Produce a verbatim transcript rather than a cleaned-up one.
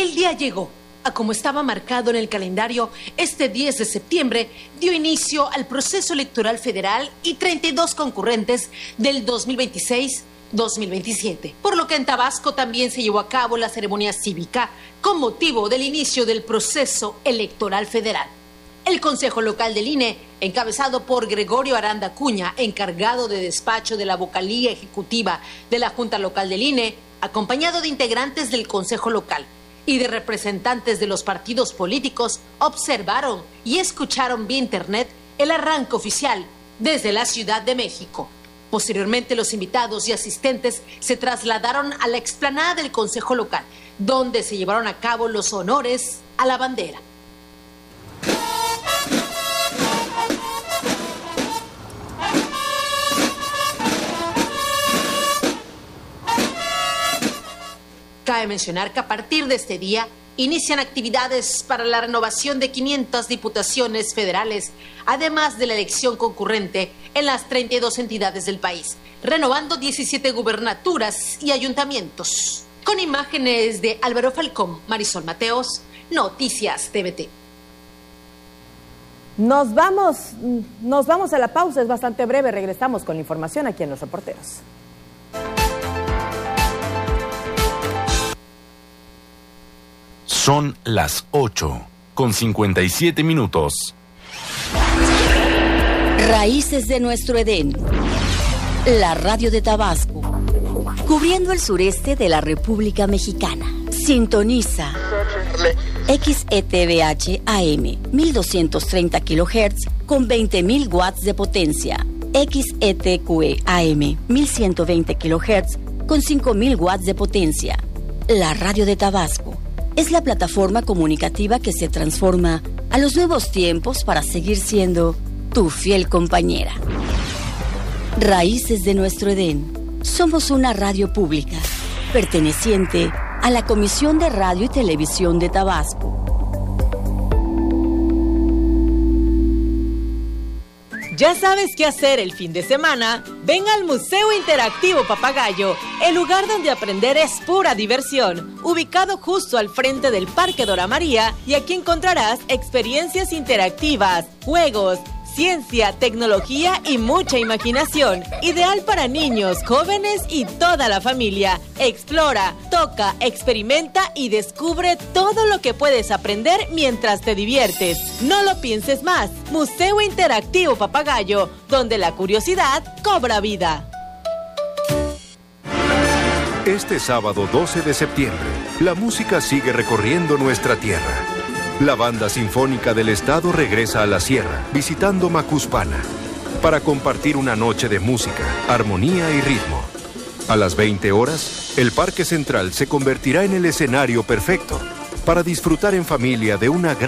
El día llegó. A como estaba marcado en el calendario, este diez de septiembre dio inicio al proceso electoral federal y treinta y dos concurrentes del dos mil veintiséis dos mil veintisiete. Por lo que en Tabasco también se llevó a cabo la ceremonia cívica con motivo del inicio del proceso electoral federal. El Consejo Local del I N E, encabezado por Gregorio Aranda Acuña, encargado de despacho de la vocalía ejecutiva de la Junta Local del I N E, acompañado de integrantes del Consejo Local y de representantes de los partidos políticos, observaron y escucharon vía internet el arranque oficial desde la Ciudad de México. Posteriormente, los invitados y asistentes se trasladaron a la explanada del Consejo Local, donde se llevaron a cabo los honores a la bandera. Cabe mencionar que a partir de este día inician actividades para la renovación de quinientas diputaciones federales, además de la elección concurrente en las treinta y dos entidades del país, renovando diecisiete gubernaturas y ayuntamientos. Con imágenes de Álvaro Falcón, Marisol Mateos, Noticias T V T. Nos vamos, nos vamos a la pausa, es bastante breve, regresamos con la información aquí en Los Reporteros. Son las ocho con cincuenta y siete minutos. Raíces de nuestro Edén. La radio de Tabasco. Cubriendo el sureste de la República Mexicana. Sintoniza X E T V H A M mil doscientos treinta kilohertz con veinte mil watts de potencia. X E T Q E A M mil ciento veinte kilohertz con cinco mil watts de potencia. La radio de Tabasco es la plataforma comunicativa que se transforma a los nuevos tiempos para seguir siendo tu fiel compañera. Raíces de nuestro Edén. Somos una radio pública, perteneciente a la Comisión de Radio y Televisión de Tabasco. ¿Ya sabes qué hacer el fin de semana? Ven al Museo Interactivo Papagayo, el lugar donde aprender es pura diversión, ubicado justo al frente del Parque Dora María, y aquí encontrarás experiencias interactivas, juegos, ciencia, tecnología y mucha imaginación. Ideal para niños, jóvenes y toda la familia. Explora, toca, experimenta y descubre todo lo que puedes aprender mientras te diviertes. No lo pienses más. Museo Interactivo Papagayo, donde la curiosidad cobra vida. Este sábado doce de septiembre, la música sigue recorriendo nuestra tierra. La Banda Sinfónica del Estado regresa a la Sierra, visitando Macuspana, para compartir una noche de música, armonía y ritmo. A las veinte horas, el Parque Central se convertirá en el escenario perfecto para disfrutar en familia de una gran